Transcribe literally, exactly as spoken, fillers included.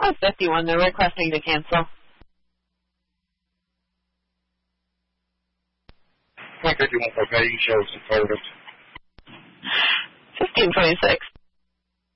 Oh, fifty-one. They're requesting to cancel. Point fifty-one for pay, shows the photos. fifteen twenty-six.